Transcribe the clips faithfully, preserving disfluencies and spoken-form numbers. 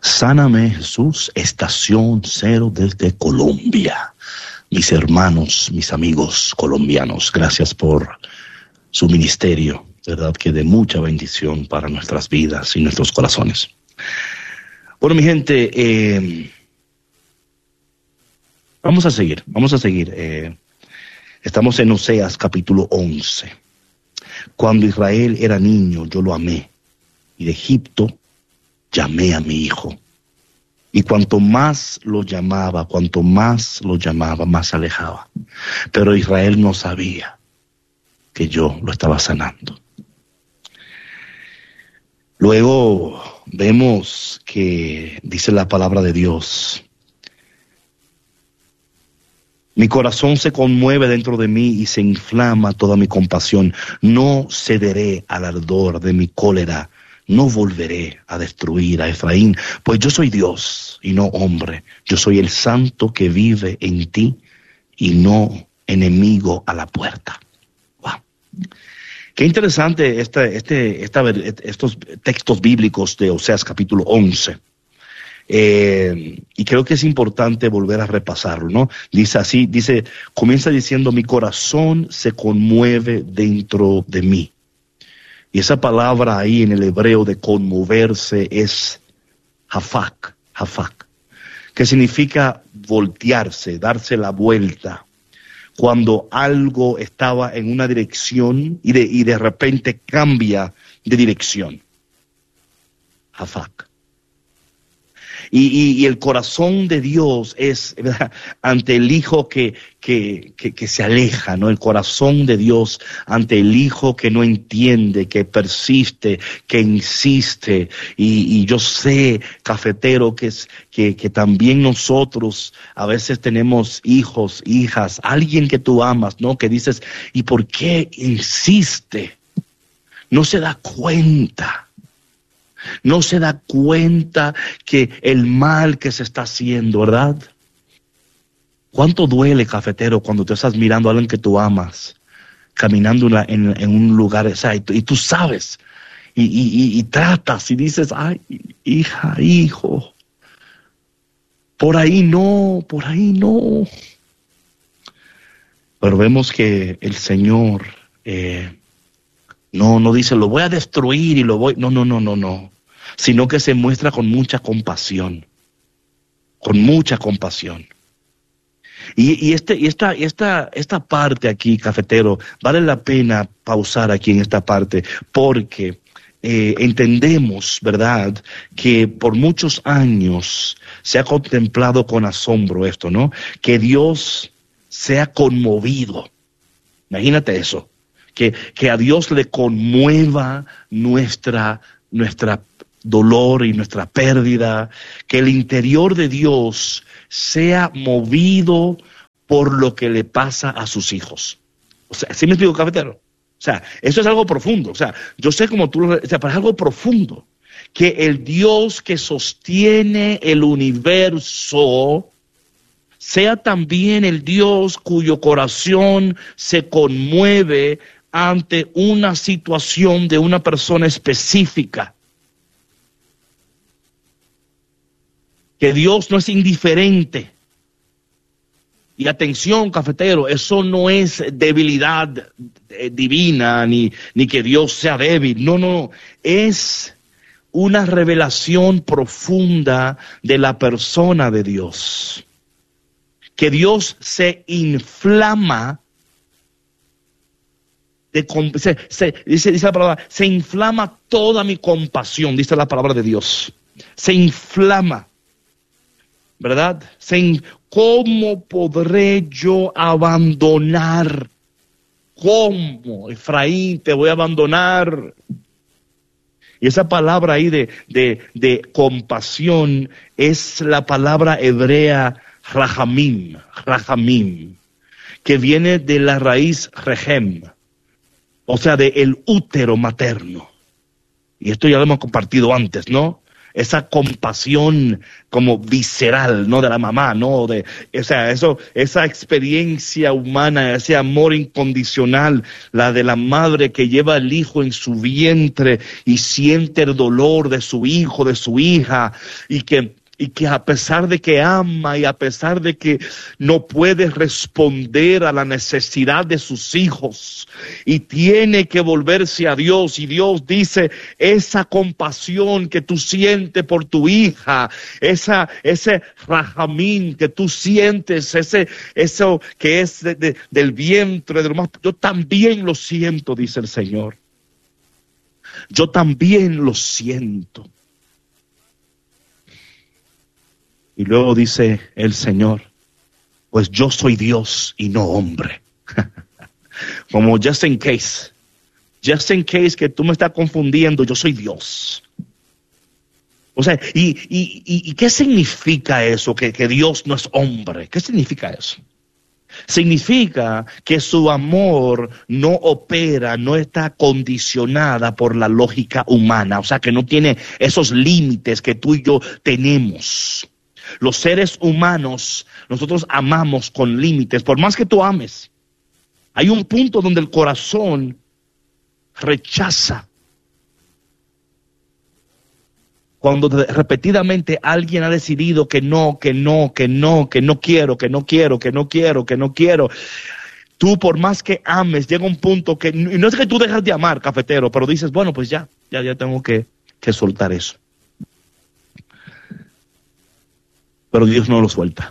Sáname, Jesús, estación cero desde Colombia. Mis hermanos, mis amigos colombianos, gracias por su ministerio, verdad que de mucha bendición para nuestras vidas y nuestros corazones. Bueno, mi gente, eh, vamos a seguir, vamos a seguir. Eh, estamos en Oseas capítulo once. Cuando Israel era niño, yo lo amé, y de Egipto llamé a mi hijo. Y cuanto más lo llamaba, cuanto más lo llamaba, más se alejaba. Pero Israel no sabía que yo lo estaba sanando. Luego vemos que dice la palabra de Dios: mi corazón se conmueve dentro de mí y se inflama toda mi compasión. No cederé al ardor de mi cólera. No volveré a destruir a Efraín, pues yo soy Dios y no hombre. Yo soy el santo que vive en ti y no enemigo a la puerta. Wow. Qué interesante este, este, esta, estos textos bíblicos de Oseas capítulo once. Eh, y creo que es importante volver a repasarlo, ¿no? Dice así, dice, comienza diciendo: mi corazón se conmueve dentro de mí. Y esa palabra ahí en el hebreo de conmoverse es hafak, hafak, que significa voltearse, darse la vuelta. Cuando algo estaba en una dirección y de, y de repente cambia de dirección. Hafak. Y, y, y el corazón de Dios es, ¿verdad?, ante el hijo que, que, que, que se aleja, ¿no? El corazón de Dios ante el hijo que no entiende, que persiste, que insiste. Y, y yo sé, cafetero, que, es, que, que también nosotros a veces tenemos hijos, hijas, alguien que tú amas, ¿no? Que dices, ¿y por qué insiste? No se da cuenta. No se da cuenta que el mal que se está haciendo, ¿verdad? ¿Cuánto duele, cafetero, cuando tú estás mirando a alguien que tú amas, caminando en, en, en un lugar, o sea, y, tú, y tú sabes, y, y, y, y tratas y dices, ay, hija, hijo, por ahí no, por ahí no. Pero vemos que el Señor eh, no, no dice, lo voy a destruir y lo voy, no, no, no, no, no. Sino que se muestra con mucha compasión, con mucha compasión. Y, y, este, y esta, esta, esta parte aquí, cafetero, vale la pena pausar aquí en esta parte, porque eh, entendemos, ¿verdad?, que por muchos años se ha contemplado con asombro esto, ¿no? Que Dios se ha conmovido. Imagínate eso, que, que a Dios le conmueva nuestra, nuestra dolor y nuestra pérdida, que el interior de Dios sea movido por lo que le pasa a sus hijos. O sea, ¿sí me explico, cafetero? O sea, eso es algo profundo. O sea, yo sé como tú lo... O sea, pero es algo profundo. Que el Dios que sostiene el universo sea también el Dios cuyo corazón se conmueve ante una situación de una persona específica. Que Dios no es indiferente. Y atención, cafetero, eso no es debilidad divina, ni, ni que Dios sea débil. No, no, es una revelación profunda de la persona de Dios. Que Dios se inflama, de, se, se, dice, dice la palabra, se inflama toda mi compasión, dice la palabra de Dios. Se inflama. ¿Verdad? ¿Cómo podré yo abandonar? ¿Cómo, Efraín, te voy a abandonar? Y esa palabra ahí de, de, de compasión es la palabra hebrea rahamim, rahamim, que viene de la raíz rehem, o sea, de el útero materno. Y esto ya lo hemos compartido antes, ¿no? esa compasión como visceral, ¿no? De la mamá, ¿no? De, o sea, eso, esa experiencia humana, ese amor incondicional, la de la madre que lleva al hijo en su vientre y siente el dolor de su hijo, de su hija, y que Y que a pesar de que ama y a pesar de que no puede responder a la necesidad de sus hijos y tiene que volverse a Dios, y Dios dice, esa compasión que tú sientes por tu hija, esa, ese rajamín que tú sientes, ese, eso que es de, de, del vientre, de lo más, yo también lo siento, dice el Señor. Yo también lo siento. Y luego dice el Señor, pues yo soy Dios y no hombre. Como just in case, just in case que tú me estás confundiendo, yo soy Dios. O sea, ¿y, y, y, y qué significa eso, que, que Dios no es hombre? ¿Qué significa eso? Significa que su amor no opera, no está condicionada por la lógica humana, o sea, que no tiene esos límites que tú y yo tenemos. Los seres humanos, nosotros amamos con límites, por más que tú ames. Hay un punto donde el corazón rechaza. Cuando repetidamente alguien ha decidido que no, que no, que no, que no quiero, que no quiero, que no quiero, que no quiero. Tú por más que ames, llega un punto que, y no es que tú dejas de amar, cafetero, pero dices, bueno, pues ya, ya, ya tengo que, que soltar eso. Pero Dios no lo suelta.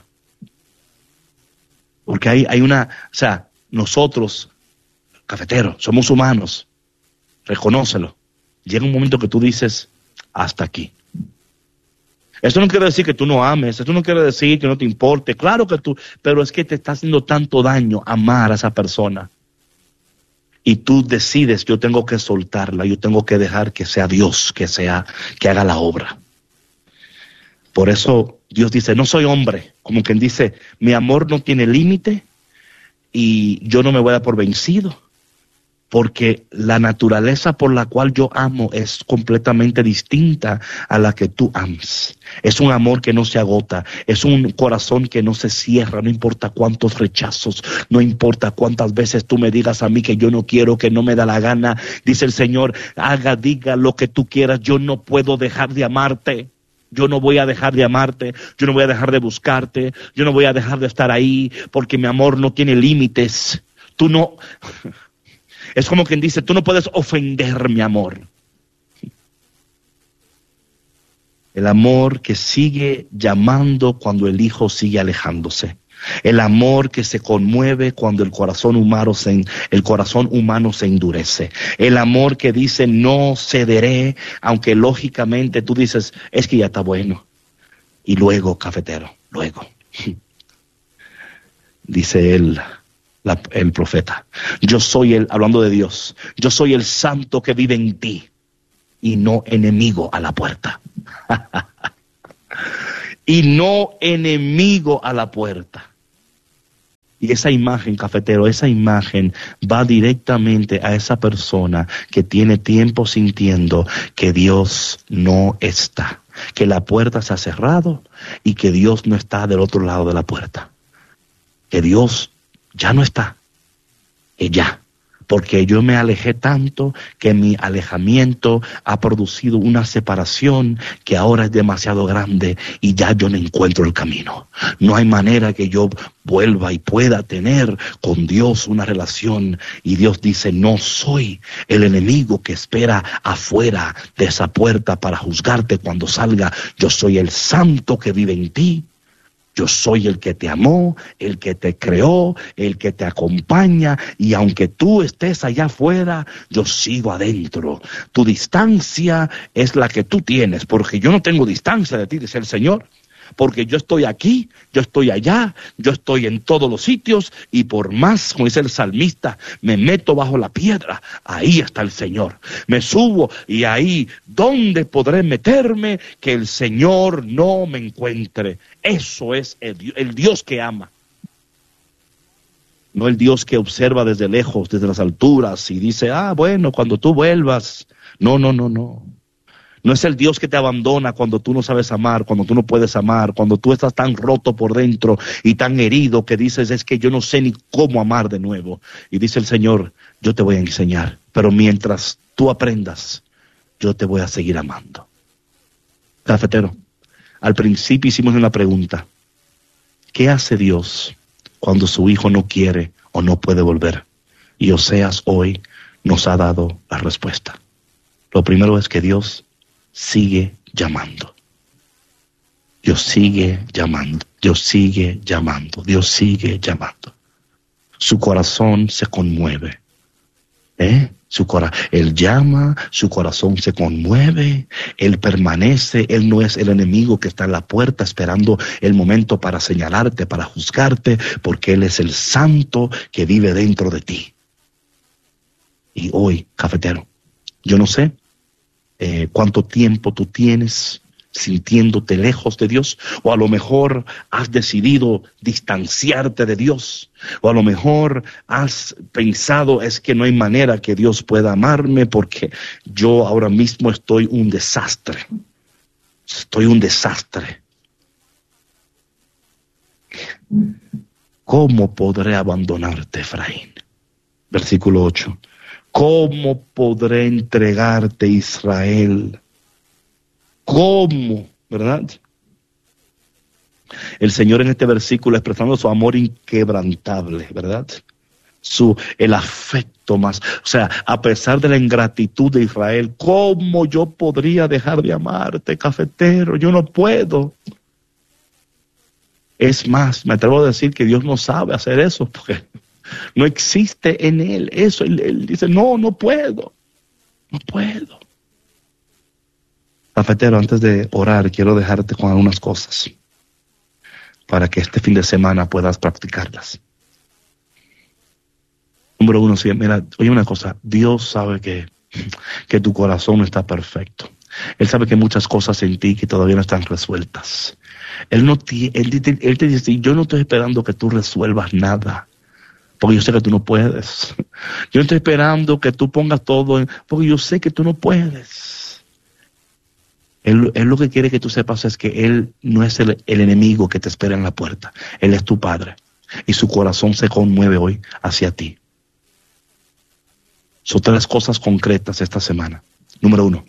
Porque hay, hay una, o sea, nosotros, cafetero, somos humanos, reconócelo. Llega un momento que tú dices, hasta aquí. Esto no quiere decir que tú no ames, esto no quiere decir que no te importe, claro que tú, pero es que te está haciendo tanto daño amar a esa persona. Y tú decides, yo tengo que soltarla, yo tengo que dejar que sea Dios, que sea, que haga la obra. Por eso Dios dice, no soy hombre, como quien dice, mi amor no tiene límite y yo no me voy a dar por vencido, porque la naturaleza por la cual yo amo es completamente distinta a la que tú amas. Es un amor que no se agota, es un corazón que no se cierra, no importa cuántos rechazos, no importa cuántas veces tú me digas a mí que yo no quiero, que no me da la gana. Dice el Señor, haga, diga lo que tú quieras, yo no puedo dejar de amarte. Yo no voy a dejar de amarte, yo no voy a dejar de buscarte, yo no voy a dejar de estar ahí, porque mi amor no tiene límites. Tú no, es como quien dice, tú no puedes ofender mi amor. El amor que sigue llamando cuando el hijo sigue alejándose. El amor que se conmueve cuando el corazón humano se, el corazón humano se endurece. El amor que dice no cederé, aunque lógicamente tú dices, es que ya está bueno. Y luego, cafetero, luego. Dice él, la, el profeta, yo soy el, hablando de Dios, yo soy el santo que vive en ti y no enemigo a la puerta. Y no enemigo a la puerta. Y esa imagen, cafetero, esa imagen va directamente a esa persona que tiene tiempo sintiendo que Dios no está, que la puerta se ha cerrado y que Dios no está del otro lado de la puerta, que Dios ya no está, que ya, porque yo me alejé tanto que mi alejamiento ha producido una separación que ahora es demasiado grande y ya yo no encuentro el camino. No hay manera que yo vuelva y pueda tener con Dios una relación. Y Dios dice, no soy el enemigo que espera afuera de esa puerta para juzgarte cuando salga. Yo soy el santo que vive en ti. Yo soy el que te amó, el que te creó, el que te acompaña, y aunque tú estés allá afuera, yo sigo adentro. Tu distancia es la que tú tienes, porque yo no tengo distancia de ti, dice el Señor. Porque yo estoy aquí, yo estoy allá, yo estoy en todos los sitios, y por más, como dice el salmista, me meto bajo la piedra, ahí está el Señor. Me subo y ahí, ¿dónde podré meterme que el Señor no me encuentre? Eso es el, el Dios que ama. No el Dios que observa desde lejos, desde las alturas, y dice, ah, bueno, cuando tú vuelvas. No, no, no, no. No es el Dios que te abandona cuando tú no sabes amar, cuando tú no puedes amar, cuando tú estás tan roto por dentro y tan herido que dices, es que yo no sé ni cómo amar de nuevo. Y dice el Señor, yo te voy a enseñar, pero mientras tú aprendas, yo te voy a seguir amando. Cafetero, al principio hicimos una pregunta. ¿Qué hace Dios cuando su hijo no quiere o no puede volver? Y Oseas hoy nos ha dado la respuesta. Lo primero es que Dios sigue llamando. Dios sigue llamando. Dios sigue llamando. Dios sigue llamando. Su corazón se conmueve. ¿Eh? Su cora- él llama, su corazón se conmueve, Él permanece, Él no es el enemigo que está en la puerta esperando el momento para señalarte, para juzgarte, porque Él es el santo que vive dentro de ti. Y hoy, cafetero, yo no sé eh, cuánto tiempo tú tienes sintiéndote lejos de Dios, o a lo mejor has decidido distanciarte de Dios, o a lo mejor has pensado es que no hay manera que Dios pueda amarme porque yo ahora mismo estoy un desastre, estoy un desastre. ¿Cómo podré abandonarte, Efraín? Versículo ocho. ¿Cómo podré entregarte, Israel? ¿Cómo? ¿Verdad? El Señor en este versículo expresando su amor inquebrantable, ¿verdad? Su, el afecto más, o sea, a pesar de la ingratitud de Israel, ¿cómo yo podría dejar de amarte, cafetero? Yo no puedo. Es más, me atrevo a decir que Dios no sabe hacer eso, porque no existe en Él eso. Él, él dice, no, no puedo, no puedo. Cafetero, antes de orar, quiero dejarte con algunas cosas para que este fin de semana puedas practicarlas. Número uno, sí, mira, oye una cosa, Dios sabe que, que tu corazón no está perfecto. Él sabe que hay muchas cosas en ti que todavía no están resueltas. Él, no te, él, te, él te dice, yo no estoy esperando que tú resuelvas nada, porque yo sé que tú no puedes. Yo no estoy esperando que tú pongas todo, en, porque yo sé que tú no puedes. Él, él lo que quiere que tú sepas es que Él no es el, el enemigo que te espera en la puerta. Él es tu Padre. Y su corazón se conmueve hoy hacia ti. Son tres cosas concretas esta semana. Número uno.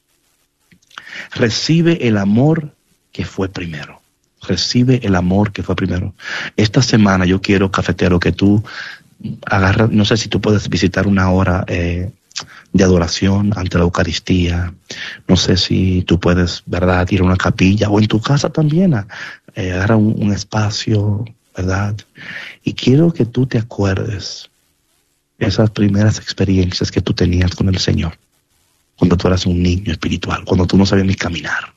Recibe el amor que fue primero. Recibe el amor que fue primero. Esta semana yo quiero, cafetero, que tú agarras, no sé si tú puedes visitar una hora eh, de adoración ante la Eucaristía. No sé si tú puedes, ¿verdad?, ir a una capilla o en tu casa también, a, eh, agarra un, un espacio, ¿verdad? Y quiero que tú te acuerdes esas primeras experiencias que tú tenías con el Señor, cuando tú eras un niño espiritual, cuando tú no sabías ni caminar.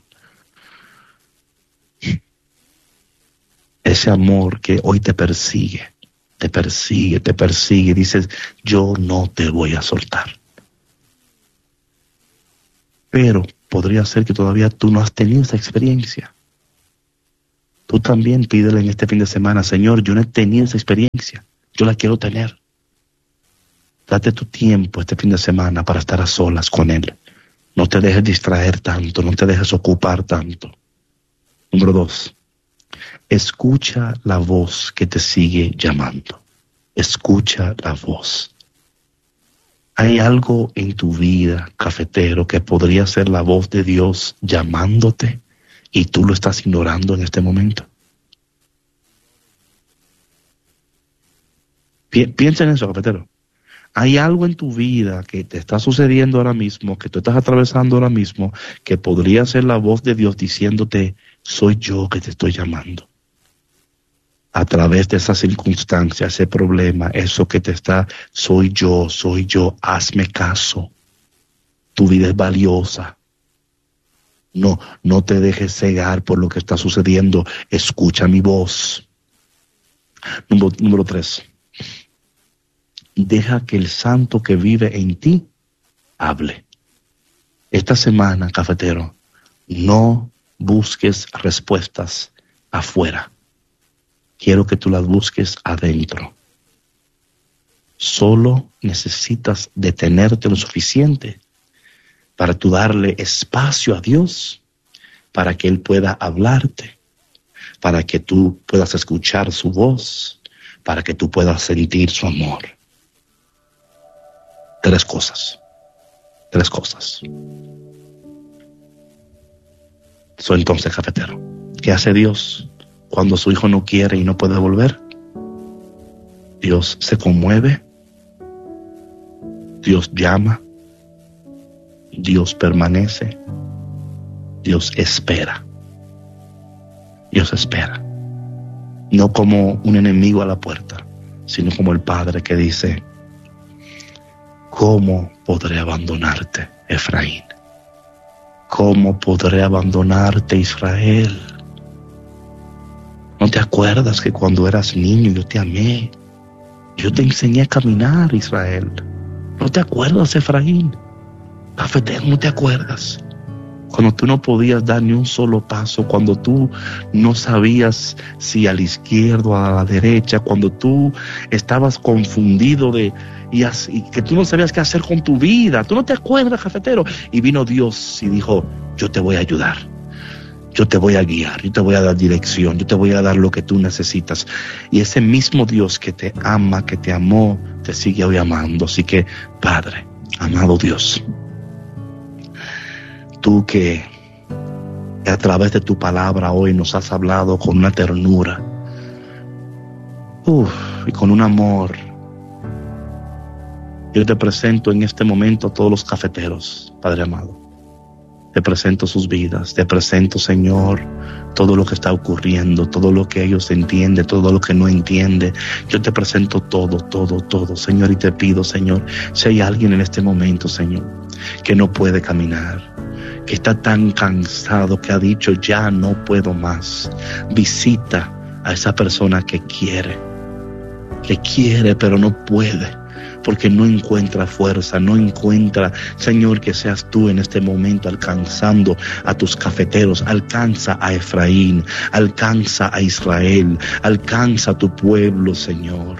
Ese amor que hoy te persigue, te persigue, te persigue, dices, yo no te voy a soltar. Pero podría ser que todavía tú no has tenido esa experiencia. Tú también pídele en este fin de semana, Señor, yo no he tenido esa experiencia, yo la quiero tener. Date tu tiempo este fin de semana para estar a solas con Él. No te dejes distraer tanto, no te dejes ocupar tanto. Número dos, escucha la voz que te sigue llamando. Escucha la voz. ¿Hay algo en tu vida, cafetero, que podría ser la voz de Dios llamándote y tú lo estás ignorando en este momento? Pi- piensa en eso, cafetero. ¿Hay algo en tu vida que te está sucediendo ahora mismo, que tú estás atravesando ahora mismo, que podría ser la voz de Dios diciéndote, soy yo que te estoy llamando? A través de esa circunstancia, ese problema, eso que te está, soy yo, soy yo, hazme caso. Tu vida es valiosa. No, no te dejes cegar por lo que está sucediendo. Escucha mi voz. Número, número tres. Deja que el santo que vive en ti hable. Esta semana, cafetero, no busques respuestas afuera. Quiero que tú las busques adentro. Solo necesitas detenerte lo suficiente para tú darle espacio a Dios, para que Él pueda hablarte, para que tú puedas escuchar su voz, para que tú puedas sentir su amor. Tres cosas, tres cosas. So, entonces, cafetero, ¿qué hace Dios cuando su hijo no quiere y no puede volver? Dios se conmueve, Dios llama, Dios permanece, Dios espera. Dios espera. No como un enemigo a la puerta, sino como el Padre que dice: ¿cómo podré abandonarte, Efraín? ¿Cómo podré abandonarte, Israel? ¿No te acuerdas que cuando eras niño yo te amé? Yo te enseñé a caminar, Israel. ¿No te acuerdas, Efraín? Cafetero, ¿no te acuerdas? Cuando tú no podías dar ni un solo paso, cuando tú no sabías si a la izquierda o a la derecha, cuando tú estabas confundido de y, así, que tú no sabías qué hacer con tu vida. ¿Tú no te acuerdas, cafetero? Y vino Dios y dijo: yo te voy a ayudar, yo te voy a guiar, yo te voy a dar dirección, yo te voy a dar lo que tú necesitas. Y ese mismo Dios que te ama, que te amó, te sigue hoy amando. Así que, Padre, amado Dios, tú que a través de tu palabra hoy nos has hablado con una ternura, uf, y con un amor, yo te presento en este momento a todos los cafeteros, Padre amado. Te presento sus vidas, te presento, Señor, todo lo que está ocurriendo, todo lo que ellos entienden, todo lo que no entienden. Yo te presento todo, todo, todo, Señor, y te pido, Señor, si hay alguien en este momento, Señor, que no puede caminar, que está tan cansado, que ha dicho: ya no puedo más. Visita a esa persona que quiere, que quiere pero no puede, porque no encuentra fuerza, no encuentra, Señor, que seas tú en este momento alcanzando a tus cafeteros. Alcanza a Efraín, alcanza a Israel, alcanza a tu pueblo, Señor.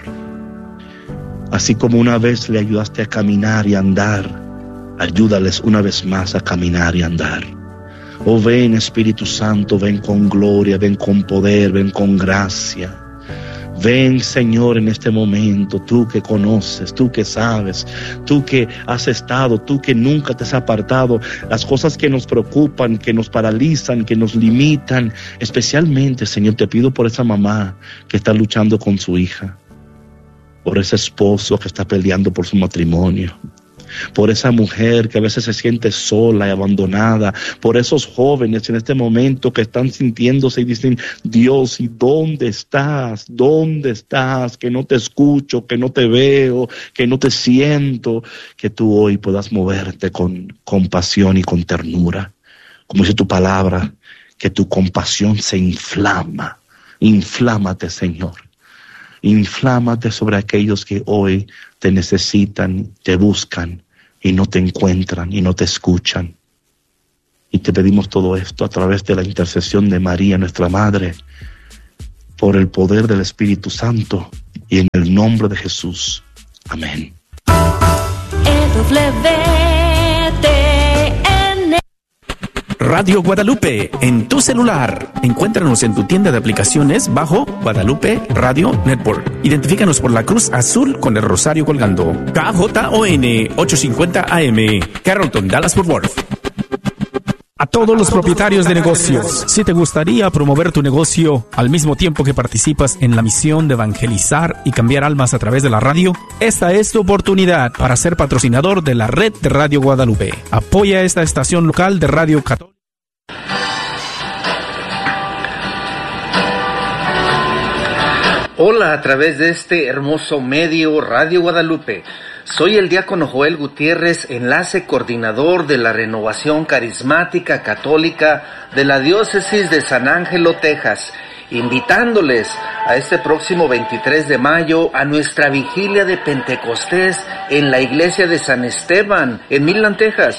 Así como una vez le ayudaste a caminar y andar, ayúdales una vez más a caminar y andar. Oh, ven, Espíritu Santo, ven con gloria, ven con poder, ven con gracia. Ven, Señor, en este momento, tú que conoces, tú que sabes, tú que has estado, tú que nunca te has apartado, las cosas que nos preocupan, que nos paralizan, que nos limitan. Especialmente, Señor, te pido por esa mamá que está luchando con su hija, por ese esposo que está peleando por su matrimonio, por esa mujer que a veces se siente sola y abandonada, por esos jóvenes en este momento que están sintiéndose y dicen: Dios, ¿y dónde estás? ¿Dónde estás? Que no te escucho, que no te veo, que no te siento. Que tú hoy puedas moverte con compasión y con ternura. Como dice tu palabra, que tu compasión se inflama. Inflámate, Señor. Inflámate sobre aquellos que hoy te necesitan, te buscan y no te encuentran y no te escuchan. Y te pedimos todo esto a través de la intercesión de María, nuestra Madre, por el poder del Espíritu Santo y en el nombre de Jesús. Amén. Radio Guadalupe, en tu celular. Encuéntranos en tu tienda de aplicaciones bajo Guadalupe Radio Network. Identifícanos por la cruz azul con el rosario colgando. K J O N ochocientos cincuenta A M, Carrollton, Dallas-Fort Worth. A todos los propietarios de negocios, si te gustaría promover tu negocio al mismo tiempo que participas en la misión de evangelizar y cambiar almas a través de la radio, esta es tu oportunidad para ser patrocinador de la red de Radio Guadalupe. Apoya esta estación local de Radio Católica. Hola, a través de este hermoso medio Radio Guadalupe. Soy el diácono Joel Gutiérrez, enlace coordinador de la Renovación Carismática Católica de la Diócesis de San Ángelo, Texas, invitándoles a este próximo veintitrés de mayo a nuestra vigilia de Pentecostés en la iglesia de San Esteban, en Midland, Texas.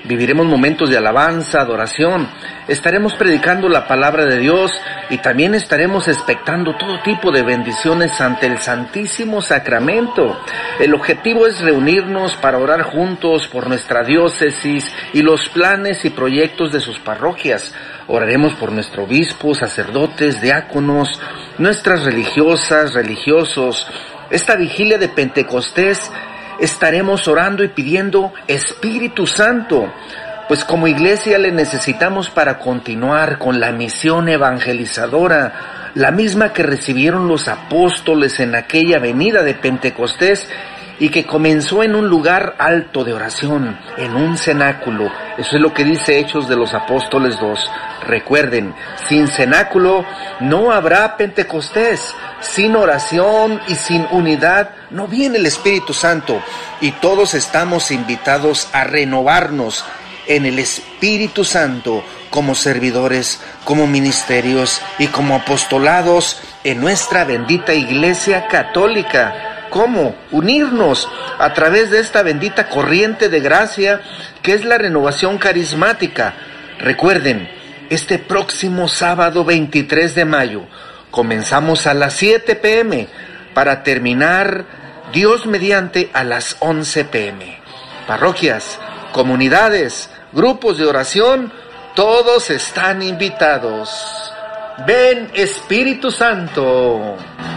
Viviremos momentos de alabanza, adoración, estaremos predicando la palabra de Dios y también estaremos expectando todo tipo de bendiciones ante el Santísimo Sacramento. El objetivo es reunirnos para orar juntos por nuestra diócesis y los planes y proyectos de sus parroquias. Oraremos por nuestro obispo, sacerdotes, diáconos, nuestras religiosas, religiosos. Esta vigilia de Pentecostés estaremos orando y pidiendo Espíritu Santo, pues como iglesia le necesitamos para continuar con la misión evangelizadora, la misma que recibieron los apóstoles en aquella venida de Pentecostés y que comenzó en un lugar alto de oración, en un cenáculo. Eso es lo que dice Hechos de los Apóstoles dos. Recuerden, sin cenáculo no habrá Pentecostés. Sin oración y sin unidad no viene el Espíritu Santo, y todos estamos invitados a renovarnos en el Espíritu Santo como servidores, como ministerios y como apostolados en nuestra bendita Iglesia Católica. ¿Cómo? Unirnos a través de esta bendita corriente de gracia que es la renovación carismática. Recuerden, este próximo sábado veintitrés de mayo comenzamos a las siete pe eme para terminar, Dios mediante, a las once pe eme. Parroquias, comunidades, grupos de oración, todos están invitados. Ven, Espíritu Santo.